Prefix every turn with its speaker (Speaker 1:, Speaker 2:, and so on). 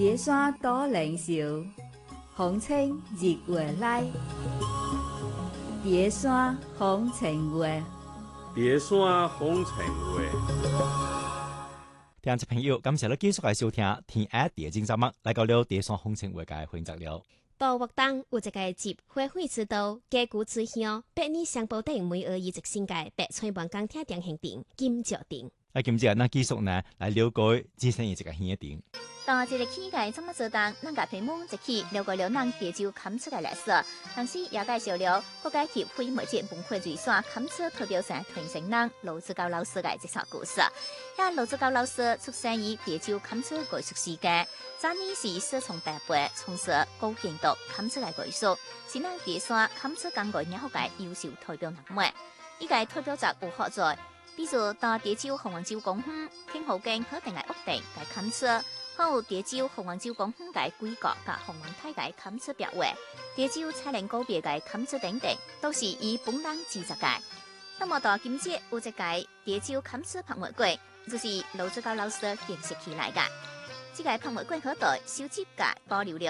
Speaker 1: 蝶山多靈秀，風清日月來。蝶山風情月，
Speaker 2: 蝶山風情月。
Speaker 3: 聽眾朋友，感謝你繼續來收聽《天涯蝶經》節目，來到了蝶山風情月嘅分析了。
Speaker 4: 到活動有一個集會會知道，家具之鄉百年相報頂每而一直新界白翠灣港鐵店行店金石店。
Speaker 3: 今日那繼續呢來了解之前一個鄉店。
Speaker 5: 當一個期間怎麼做當，咱家屏幕一起了解了咱蝶洲崁厝嘅歷史，同時也介紹了國家協會媒體文化遺產崁厝代表團傳承人羅志高老師嘅這首故事。羅志高老師出生於蝶洲崁厝藝術世家，早年是師從台北從事古建築崁厝嘅藝術，是咱蝶山崁厝工藝藝術嘅優秀代表人物。伊個代表作有好多，比如到蝶洲鳳凰洲公園聽好經好定嘅屋頂嘅崁厝。還有蝶洲鳳凰洲公園嘅規劃甲鳳凰台嘅崁厝壁畫，蝶洲彩蓮告別嘅崁厝等等，都是以本人制作嘅。那麼到今節有一個蝶洲崁厝拍賣會，就是羅志高老師建設起來嘅。這個拍賣會好大，收集甲保留了